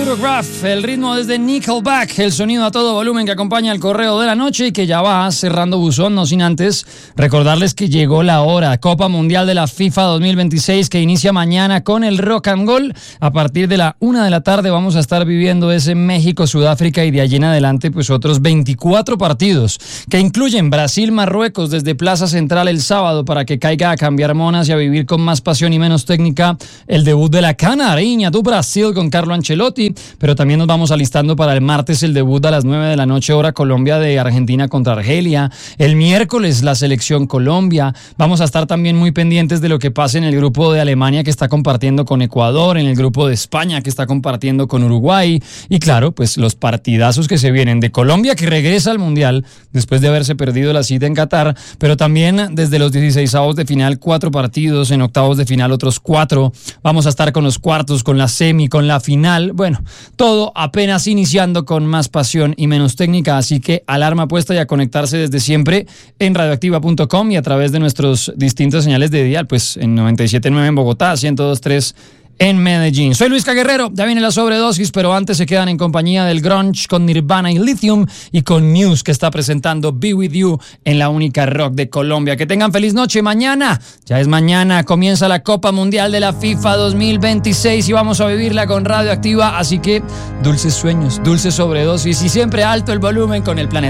Photograph, el ritmo desde Nickelback, el sonido a todo volumen que acompaña el correo de la noche y que ya va cerrando buzón, no sin antes recordarles que llegó la hora. Copa Mundial de la FIFA 2026 que inicia mañana con el Rock and Roll. A partir de la 1 de la tarde vamos a estar viviendo ese México-Sudáfrica y de allí en adelante pues otros 24 partidos que incluyen Brasil-Marruecos desde Plaza Central el sábado para que caiga a cambiar monas y a vivir con más pasión y menos técnica el debut de la Canariña do Brasil con Carlo Ancelotti, pero también nos vamos alistando para el martes el debut a las 9 de la noche hora Colombia de Argentina contra Argelia, el miércoles la selección Colombia, vamos a estar también muy pendientes de lo que pase en el grupo de Alemania que está compartiendo con Ecuador, en el grupo de España que está compartiendo con Uruguay y claro, pues los partidazos que se vienen de Colombia que regresa al Mundial después de haberse perdido la cita en Qatar, pero también desde los 16avos de final 4 partidos, en octavos de final otros 4, vamos a estar con los cuartos, con la semi, con la final, bueno, todo apenas iniciando con más pasión y menos técnica, así que alarma puesta y a conectarse desde siempre en radioactiva.com y a través de nuestros distintas señales de dial, pues en 97.9 en Bogotá, 102.3 en Medellín. Soy Luis Guerrero, ya viene la sobredosis, pero antes se quedan en compañía del grunge con Nirvana y Lithium y con Muse que está presentando Be With You en la única rock de Colombia. Que tengan feliz noche. Mañana, ya es mañana, comienza la Copa Mundial de la FIFA 2026 y vamos a vivirla con Radioactiva, así que dulces sueños, dulces sobredosis y siempre alto el volumen con el planeta.